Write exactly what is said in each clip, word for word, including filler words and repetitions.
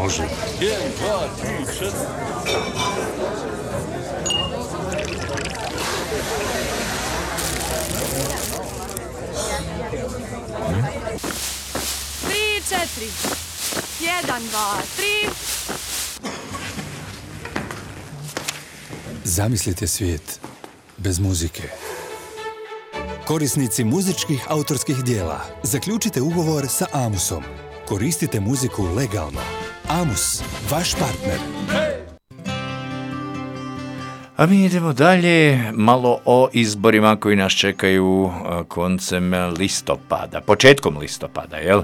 Može. Jedan, dva, tri, četiri. Tri, četiri. Jedan, dva, tri. Zamislite svijet bez muzike. Korisnici muzičkih autorskih dijela, zaključite ugovor sa Amusom. Koristite muziku legalno. Amus, vaš partner. A mi idemo dalje, malo o izborima koji nas čekaju koncem listopada, početkom listopada, jel?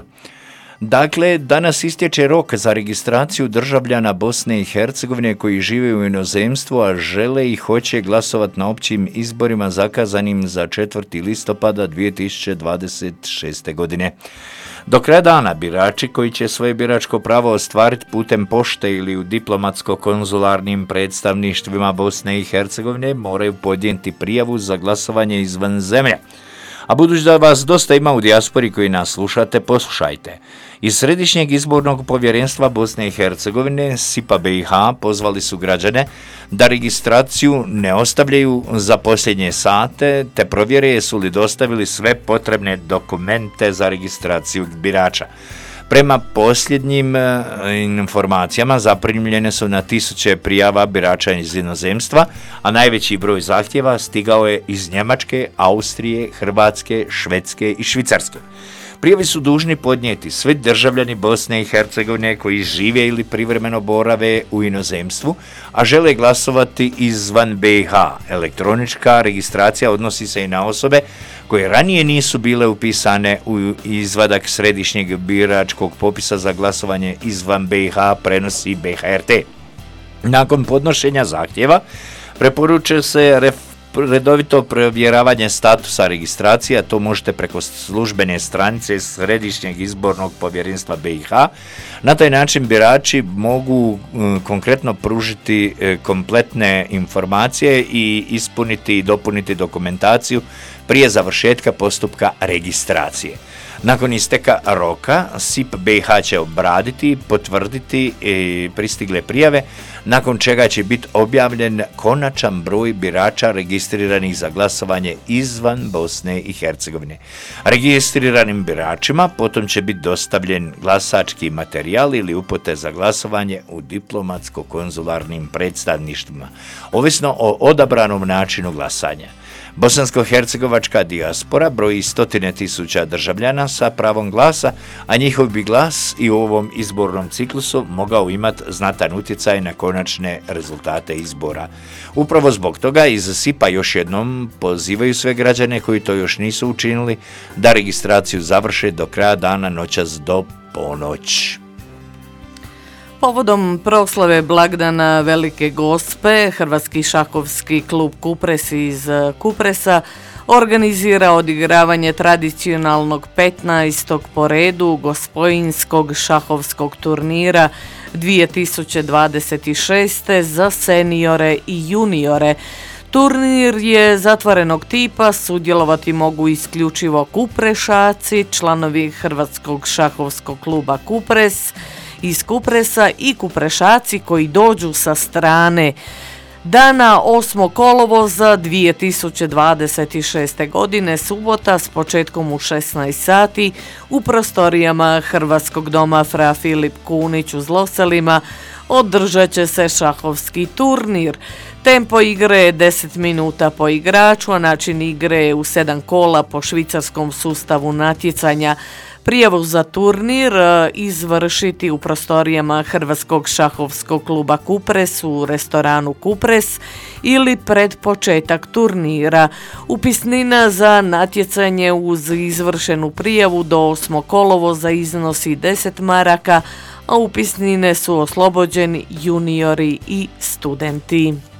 Dakle, danas istječe rok za registraciju državljana Bosne i Hercegovine koji žive u inozemstvu, a žele i hoće glasovati na općim izborima zakazanim za četvrti listopada dvije tisuće dvadeset šeste. godine. Do kraja dana birači koji će svoje biračko pravo ostvariti putem pošte ili u diplomatsko-konzularnim predstavništvima Bosne i Hercegovine moraju podnijeti prijavu za glasovanje izvan zemlje. A budući da vas dosta ima u dijaspori koji nas slušate, poslušajte. Iz Središnjeg izbornog povjerenstva Bosne i Hercegovine, S I P A B i H, pozvali su građane da registraciju ne ostavljaju za posljednje sate, te provjere jesu li dostavili sve potrebne dokumente za registraciju birača. Prema posljednjim e, informacijama zaprimljene su na tisuće prijava birača iz inozemstva, a najveći broj zahtjeva stigao je iz Njemačke, Austrije, Hrvatske, Švedske i Švicarske. Prijavi su dužni podnijeti svi državljani Bosne i Hercegovine koji žive ili privremeno borave u inozemstvu, a žele glasovati izvan B i H. Elektronička registracija odnosi se i na osobe koje ranije nisu bile upisane u izvadak Središnjeg biračkog popisa za glasovanje izvan B i H, prenosi B H R T. Nakon podnošenja zahtjeva preporučuje se ref redovito provjeravanje statusa registracije, a to možete preko službene stranice Središnjeg izbornog povjerenstva B i H. Na taj način birači mogu e, konkretno pružiti e, kompletne informacije i ispuniti i dopuniti dokumentaciju prije završetka postupka registracije. Nakon isteka roka, S I P B i H će obraditi, potvrditi e, pristigle prijave, nakon čega će biti objavljen konačan broj birača registriranih za glasovanje izvan Bosne i Hercegovine. Registriranim biračima potom će biti dostavljen glasački materijal ili upute za glasovanje u diplomatsko-konzularnim predstavništvima, ovisno o odabranom načinu glasanja. Bosansko-hercegovačka dijaspora broji stotine tisuća državljana sa pravom glasa, a njihov bi glas i u ovom izbornom ciklusu mogao imati znatan utjecaj na konačne rezultate izbora. Upravo zbog toga iz S I P A još jednom pozivaju sve građane koji to još nisu učinili da registraciju završe do kraja dana noćas do ponoć. Povodom proslave blagdana Velike Gospe, Hrvatski šahovski klub Kupres iz Kupresa organizira odigravanje tradicionalnog petnaestog po redu gospojinskog šahovskog turnira dvije tisuće dvadeset šeste. za seniore i juniore. Turnir je zatvorenog tipa, sudjelovati mogu isključivo Kuprešaci, članovi Hrvatskog šahovskog kluba Kupres iz Kupresa i Kuprešaci koji dođu sa strane. Dana osmog kolovoza dvije tisuće dvadeset šeste. godine, subota, s početkom u šesnaest sati u prostorijama Hrvatskog doma Fra Filip Kunić u Zloselima održat će se šahovski turnir. Tempo igre je deset minuta po igraču, a način igre je u sedam kola po švicarskom sustavu natjecanja. Prijavu za turnir izvršiti u prostorijama Hrvatskog šahovskog kluba Kupres u restoranu Kupres ili pred početak turnira. Upisnina za natjecanje uz izvršenu prijavu do osmog kolovoza iznosi deset maraka, a upisnine su oslobođeni juniori i studenti.